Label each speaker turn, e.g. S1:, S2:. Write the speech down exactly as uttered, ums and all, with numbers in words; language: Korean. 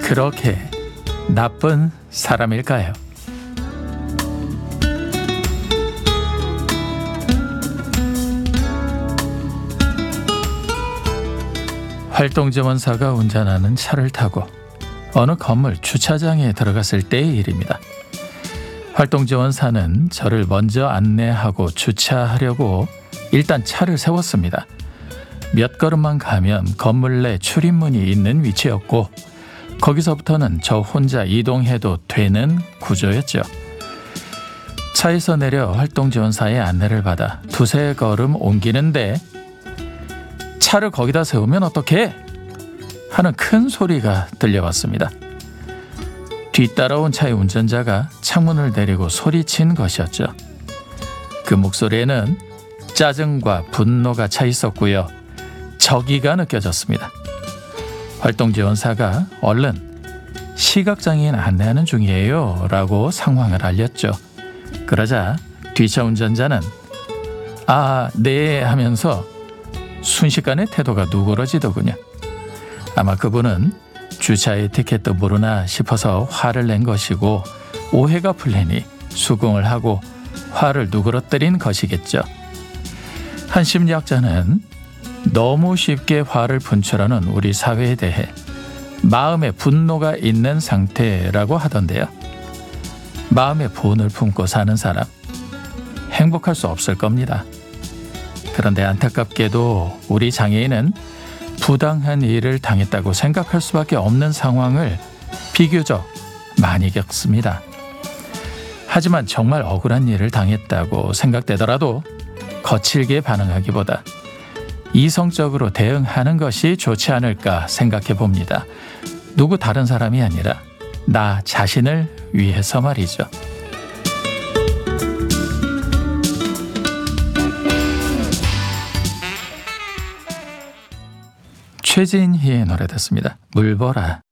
S1: 그렇게 나쁜 사람일까요? 활동지원사가 운전하는 차를 타고 어느 건물 주차장에 들어갔을 때의 일입니다. 활동지원사는 저를 먼저 안내하고 주차하려고 일단 차를 세웠습니다. 몇 걸음만 가면 건물 내 출입문이 있는 위치였고 거기서부터는 저 혼자 이동해도 되는 구조였죠. 차에서 내려 활동지원사의 안내를 받아 두세 걸음 옮기는데 차를 거기다 세우면 어떡해? 하는 큰 소리가 들려왔습니다. 뒤따라온 차의 운전자가 창문을 내리고 소리친 것이었죠. 그 목소리에는 짜증과 분노가 차 있었고요. 적의가 느껴졌습니다. 활동지원사가 얼른 시각장애인 안내하는 중이에요 라고 상황을 알렸죠. 그러자 뒤차 운전자는 아, 네 하면서 순식간에 태도가 누그러지더군요. 아마 그분은 주차 에티켓도 모르나 싶어서 화를 낸 것이고 오해가 풀리니 수긍을 하고 화를 누그러뜨린 것이겠죠. 한 심리학자는 너무 쉽게 화를 분출하는 우리 사회에 대해 마음에 분노가 있는 상태라고 하던데요. 마음에 분을 품고 사는 사람 행복할 수 없을 겁니다. 그런데 안타깝게도 우리 장애인은 부당한 일을 당했다고 생각할 수밖에 없는 상황을 비교적 많이 겪습니다. 하지만 정말 억울한 일을 당했다고 생각되더라도 거칠게 반응하기보다 이성적으로 대응하는 것이 좋지 않을까 생각해 봅니다. 누구 다른 사람이 아니라 나 자신을 위해서 말이죠. 최진희의 노래 듣습니다. 물보라.